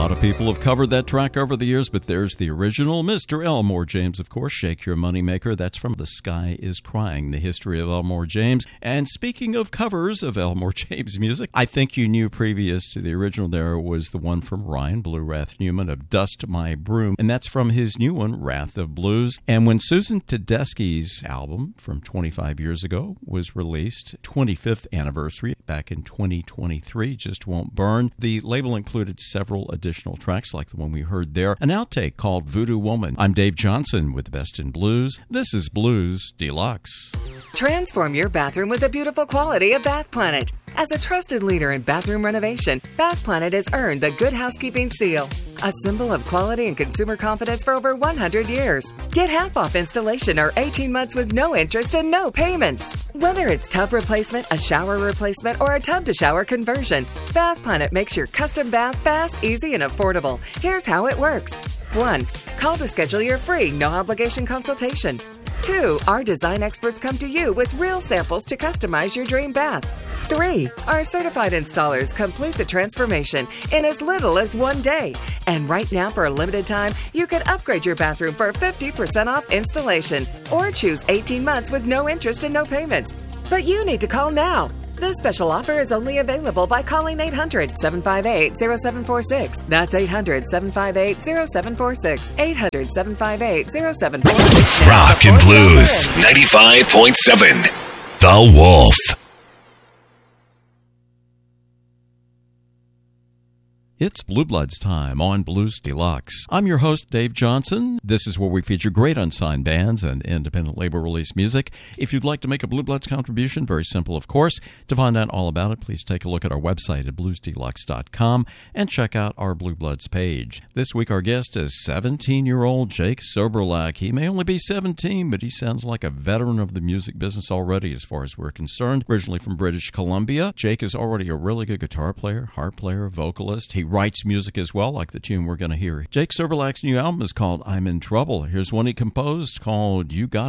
lot of people have covered that track over the years, but there's the original, Mr. Elmore James, of course, Shake Your Moneymaker. That's from The Sky is Crying, the history of Elmore James. And speaking of covers of Elmore James music, I think you knew previous to the original there was the one from Ryan Blue Wrath Newman of Dust My Broom, and that's from his new one, Wrath of Blues. And when Susan Tedeschi's album from 25 years ago was released, 25th anniversary back in 2023, Just Won't Burn, the label included several additional tracks like the one we heard there, an outtake called Voodoo Woman. I'm Dave Johnson with the Best in Blues. This is Blues Deluxe. Transform your bathroom with the beautiful quality of Bath Planet. As a trusted leader in bathroom renovation, Bath Planet has earned the Good Housekeeping Seal, a symbol of quality and consumer confidence for over 100 years. Get half off installation or 18 months with no interest and no payments. Whether it's tub replacement, a shower replacement, or a tub-to-shower conversion, Bath Planet makes your custom bath fast, easy, and affordable. Here's how it works. 1. Call to schedule your free, no-obligation consultation. 2. Our design experts come to you with real samples to customize your dream bath. 3. Our certified installers complete the transformation in as little as 1 day. And right now, for a limited time, you can upgrade your bathroom for 50% off installation or choose 18 months with no interest and no payments. But you need to call now. This special offer is only available by calling 800-758-0746. That's 800-758-0746. 800-758-0746. Rock and Blues 95.7. The Wolf. It's Blue Bloods time on Blues Deluxe. I'm your host, Dave Johnson. This is where we feature great unsigned bands and independent label release music. If you'd like to make a Blue Bloods contribution, very simple, of course. To find out all about it, please take a look at our website at bluesdeluxe.com and check out our Blue Bloods page. This week, our guest is 17-year-old Jake Soberlak. He may only be 17, but he sounds like a veteran of the music business already as far as we're concerned. Originally from British Columbia, Jake is already a really good guitar player, harp player, vocalist. He writes music as well, like the tune we're going to hear. Jake Soberlak's new album is called I'm in Trouble. Here's one he composed called You Got